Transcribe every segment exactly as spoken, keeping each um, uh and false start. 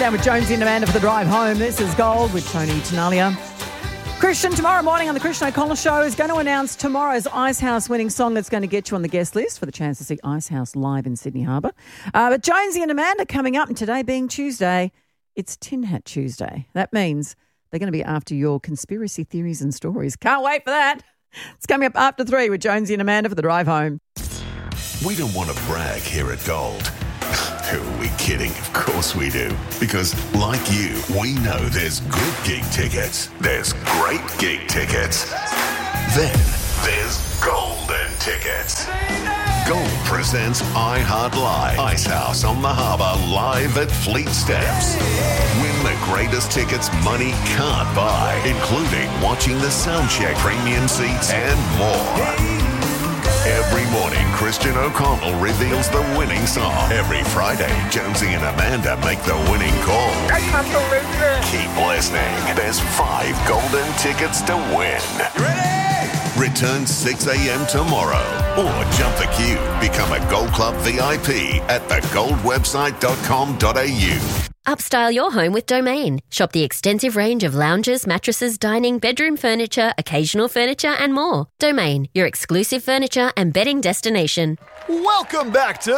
Down with Jonesy and Amanda for the drive home. This is Gold with Tony Tenalia. Christian, tomorrow morning on the Christian O'Connell Show, is going to announce tomorrow's Icehouse winning song that's going to get you on the guest list for the chance to see Icehouse live in Sydney Harbour. Uh, but Jonesy and Amanda coming up, and today being Tuesday, it's Tin Hat Tuesday. That means they're going to be after your conspiracy theories and stories. Can't wait for that. It's coming up after three with Jonesy and Amanda for the drive home. We don't want to brag here at Gold. Who are we kidding? Of course we do. Because, like you, we know there's good gig tickets. There's great gig tickets. Then there's golden tickets. Gold presents iHeart Live. Icehouse on the Harbour live at Fleet Steps. Win the greatest tickets money can't buy, including watching the soundcheck, premium seats, and more. Every morning, Christian O'Connell reveals the winning song. Every Friday, Jonesy and Amanda make the winning call. I can't believe it. Keep listening. There's five golden tickets to win. Ready? Return six a.m. tomorrow. Or jump the queue. Become a Gold Club V I P at the gold website dot com dot a u. Upstyle your home with Domain. Shop the extensive range of lounges, mattresses, dining, bedroom furniture, occasional furniture and more. Domain, your exclusive furniture and bedding destination. Welcome back to...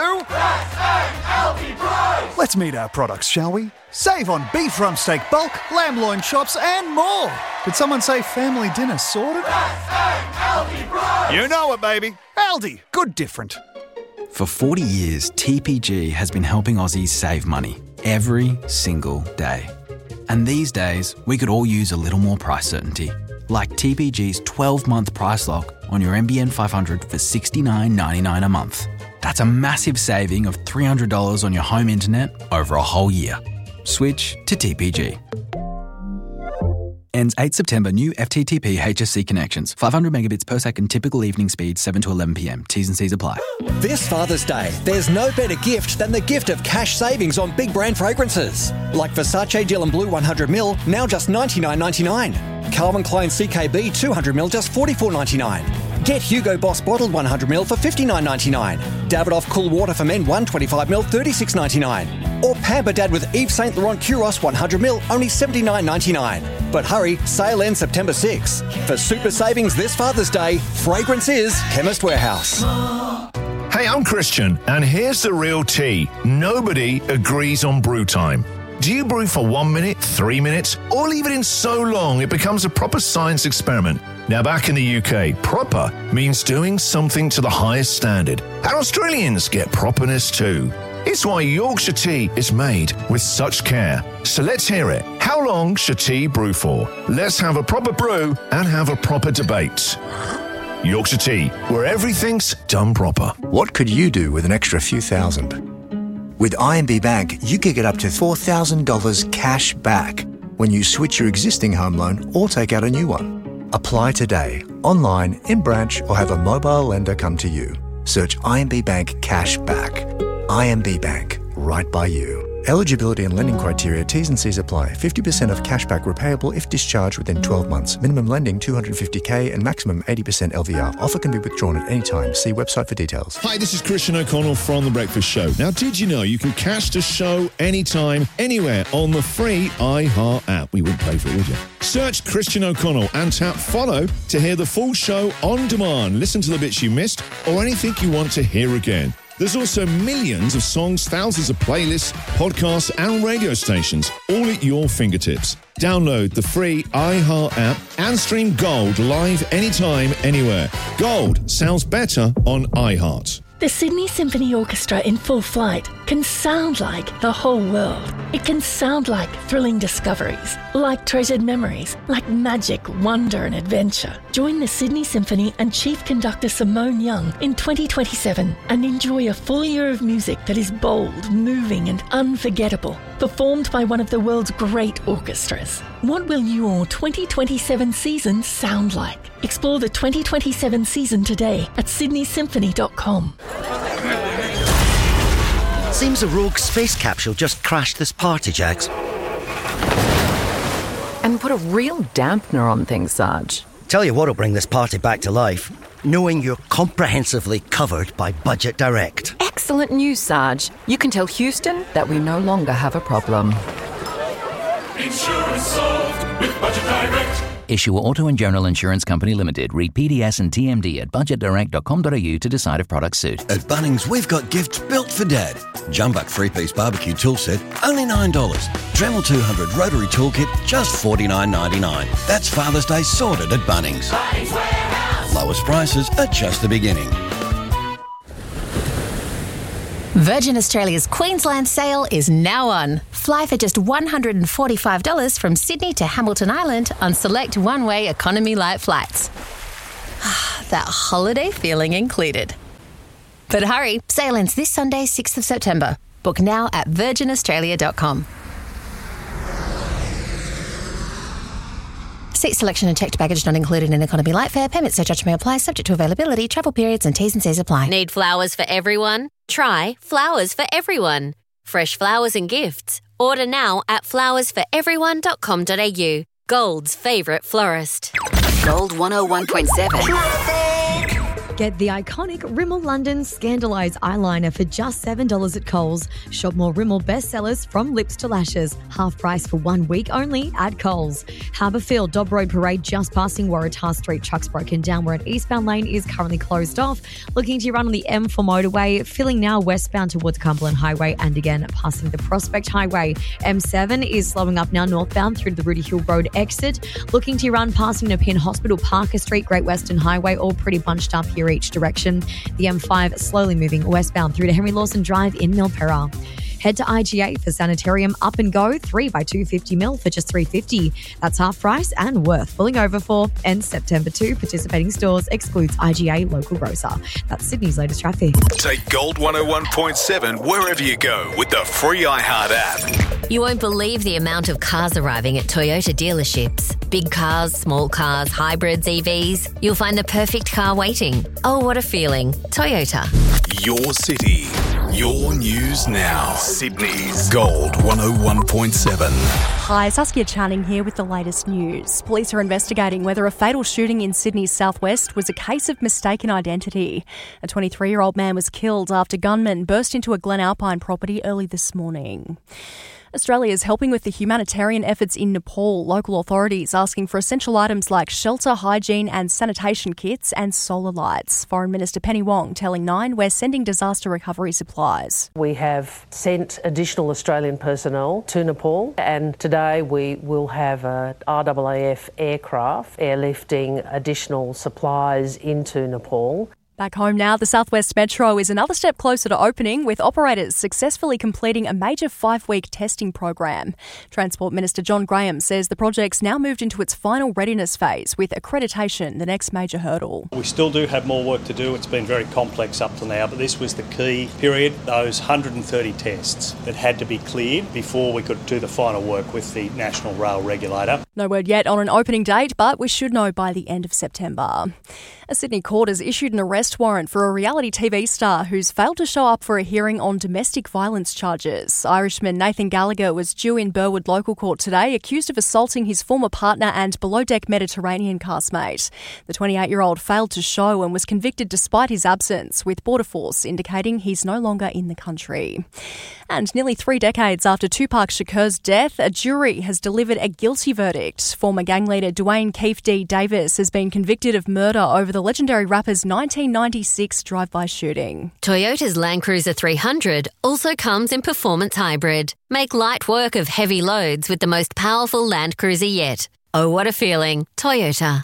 L B Price! Let's meet our products, shall we? Save on beef rump steak bulk, lamb loin chops and more. Did someone say family dinner sorted? L B Price! You know it, baby. Aldi. Good different. For forty years, T P G has been helping Aussies save money every single day. And these days, we could all use a little more price certainty, like T P G's twelve-month price lock on your N B N five hundred for sixty-nine ninety-nine a month. That's a massive saving of three hundred dollars on your home internet over a whole year. Switch to T P G. Ends eighth September. New F T T P H S C connections. five hundred megabits per second typical evening speed, seven to eleven p.m. T's and C's apply. This Father's Day, there's no better gift than the gift of cash savings on big brand fragrances. Like Versace Dylan Blue one hundred milliliters, now just ninety-nine ninety-nine. Calvin Klein C K B two hundred milliliters, just forty-four ninety-nine. Get Hugo Boss bottled one hundred milliliters for fifty-nine ninety-nine. Davidoff Cool Water for Men one twenty-five milliliters, thirty-six ninety-nine. Or Pamper Dad with Yves Saint Laurent Kuros one hundred milliliters, only seventy-nine ninety-nine. But hurry, sale ends September sixth. For super savings this Father's Day, fragrance is Chemist Warehouse. Hey, I'm Christian, and here's the real tea. Nobody agrees on brew time. Do you brew for one minute, three minutes, or leave it in so long it becomes a proper science experiment? Now, back in the U K, proper means doing something to the highest standard. And Australians get properness too. It's why Yorkshire tea is made with such care. So let's hear it. How long should tea brew for? Let's have a proper brew and have a proper debate. Yorkshire tea, where everything's done proper. What could you do with an extra few thousand? With I M B Bank, you could get up to four thousand dollars cash back when you switch your existing home loan or take out a new one. Apply today, online, in branch, or have a mobile lender come to you. Search I M B Bank Cash Back. I M B Bank, right by you. Eligibility and lending criteria, T's and C's apply. fifty percent of cashback repayable if discharged within twelve months. Minimum lending two hundred fifty thousand and maximum eighty percent L V R. Offer can be withdrawn at any time. See website for details. Hi, this is Christian O'Connell from The Breakfast Show. Now, did you know you can catch the show anytime, anywhere on the free iHeart app? We wouldn't pay for it, would you? Search Christian O'Connell and tap follow to hear the full show on demand. Listen to the bits you missed or anything you want to hear again. There's also millions of songs, thousands of playlists, podcasts and radio stations, all at your fingertips. Download the free iHeart app and stream Gold live anytime, anywhere. Gold sounds better on iHeart. The Sydney Symphony Orchestra in full flight can sound like the whole world. It can sound like thrilling discoveries, like treasured memories, like magic, wonder and adventure. Join the Sydney Symphony and Chief Conductor Simone Young in twenty twenty-seven and enjoy a full year of music that is bold, moving and unforgettable, performed by one of the world's great orchestras. What will your twenty twenty-seven season sound like? Explore the twenty twenty-seven season today at sydney symphony dot com. Seems a rogue space capsule just crashed this party, Jax. And put a real dampener on things, Sarge. Tell you what'll bring this party back to life. Knowing you're comprehensively covered by Budget Direct. Excellent news, Sarge. You can tell Houston that we no longer have a problem. Insurance solved with Budget Direct. Issue Auto and General Insurance Company Limited. Read P D S and T M D at budget direct dot com dot a u to decide if products suit. At Bunnings, we've got gifts built for Dad. Jumbuck three-piece barbecue tool set, only nine dollars. Dremel two hundred rotary toolkit, just forty-nine ninety-nine. That's Father's Day sorted at Bunnings. Bunnings Warehouse. Lowest prices are just the beginning. Virgin Australia's Queensland sale is now on. Fly for just one hundred forty-five dollars from Sydney to Hamilton Island on select one-way economy light flights. That holiday feeling included. But hurry, sale ends this Sunday, sixth of September. Book now at virgin australia dot com. Seat selection and checked baggage not included in economy light fare. Payment surcharge may apply, subject to availability, travel periods and T's and C's apply. Need flowers for everyone? Try Flowers for Everyone. Fresh flowers and gifts. Order now at flowers for everyone dot com dot a u. Gold's favourite florist. Gold one oh one point seven. Get the iconic Rimmel London Scandalise eyeliner for just seven dollars at Coles. Shop more Rimmel bestsellers from lips to lashes. Half price for one week only at Coles. Harbourfield, Dobb Road Parade just passing Waratah Street. Trucks broken down where an eastbound lane is currently closed off. Looking to run on the M four motorway. Filling now westbound towards Cumberland Highway and again passing the Prospect Highway. M seven is slowing up now northbound through to the Rudy Hill Road exit. Looking to run passing Nepean Hospital, Parker Street, Great Western Highway, all pretty bunched up here each direction. The M five slowly moving westbound through to Henry Lawson Drive in Milperra. Head to I G A for Sanitarium Up and Go, three by two hundred fifty mil for just three dollars fifty. That's half price and worth pulling over for. Ends September second. Participating stores excludes I G A local grocer. That's Sydney's latest traffic. Take Gold one oh one point seven wherever you go with the free iHeart app. You won't believe the amount of cars arriving at Toyota dealerships. Big cars, small cars, hybrids, E Vs. You'll find the perfect car waiting. Oh, what a feeling. Toyota. Your city. Your news now. Sydney's Gold one oh one point seven. Hi, Saskia Channing here with the latest news. Police are investigating whether a fatal shooting in Sydney's southwest was a case of mistaken identity. A twenty-three-year-old man was killed after gunmen burst into a Glen Alpine property early this morning. Australia is helping with the humanitarian efforts in Nepal. Local authorities asking for essential items like shelter, hygiene and sanitation kits and solar lights. Foreign Minister Penny Wong telling Nine we're sending disaster recovery supplies. We have sent additional Australian personnel to Nepal, and today we will have a R A A F aircraft airlifting additional supplies into Nepal. Back home now, the Southwest Metro is another step closer to opening, with operators successfully completing a major five-week testing program. Transport Minister John Graham says the project's now moved into its final readiness phase, with accreditation the next major hurdle. We still do have more work to do. It's been very complex up to now, but this was the key period, those one hundred thirty tests that had to be cleared before we could do the final work with the National Rail Regulator. No word yet on an opening date, but we should know by the end of September. A Sydney court has issued an arrest warrant for a reality T V star who's failed to show up for a hearing on domestic violence charges. Irishman Nathan Gallagher was due in Burwood Local Court today, accused of assaulting his former partner and below-deck Mediterranean castmate. The twenty-eight-year-old failed to show and was convicted despite his absence, with Border Force indicating he's no longer in the country. And nearly three decades after Tupac Shakur's death, a jury has delivered a guilty verdict. Former gang leader Dwayne Keefe D. Davis has been convicted of murder over the legendary rapper's nineteen ninety-six drive-by shooting. Toyota's Land Cruiser three hundred also comes in performance hybrid. Make light work of heavy loads with the most powerful Land Cruiser yet. Oh, what a feeling. Toyota.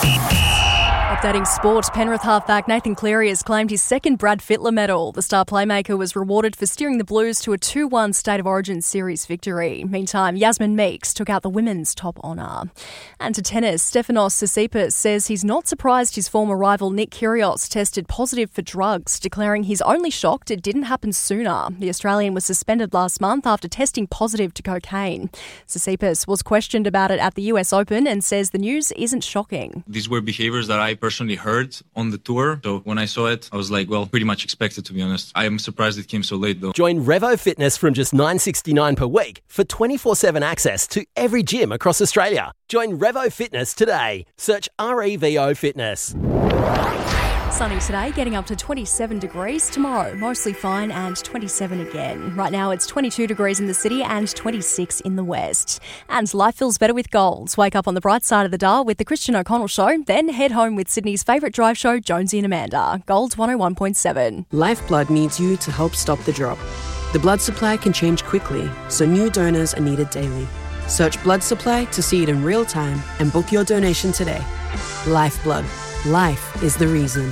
Updating sport, Penrith halfback Nathan Cleary has claimed his second Brad Fittler medal. The star playmaker was rewarded for steering the Blues to a two one State of Origin series victory. Meantime, Yasmin Meeks took out the women's top honour. And to tennis, Stefanos Tsitsipas says he's not surprised his former rival Nick Kyrgios tested positive for drugs, declaring he's only shocked it didn't happen sooner. The Australian was suspended last month after testing positive to cocaine. Tsitsipas was questioned about it at the U S Open and says the news isn't shocking. These were behaviours that I personally heard on the tour. So when I saw it, I was like, well, pretty much expected, to be honest. I am surprised it came so late, though. Join Revo Fitness from just nine dollars sixty-nine per week for twenty-four seven access to every gym across Australia. Join Revo Fitness today. Search R E V O Fitness. Sunny today, getting up to twenty-seven degrees. Tomorrow, mostly fine and twenty-seven again. Right now, it's twenty-two degrees in the city and twenty-six in the west. And life feels better with Gold. Wake up on the bright side of the dial with the Christian O'Connell Show, then head home with Sydney's favourite drive show, Jonesy and Amanda. Gold one oh one point seven. Lifeblood needs you to help stop the drop. The blood supply can change quickly, so new donors are needed daily. Search blood supply to see it in real time and book your donation today. Lifeblood. Life is the reason.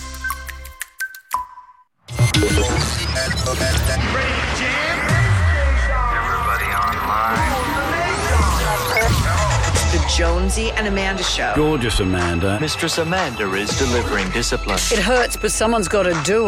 The Jonesy and Amanda Show. Gorgeous Amanda. Mistress Amanda is delivering discipline. It hurts, but someone's got to do it.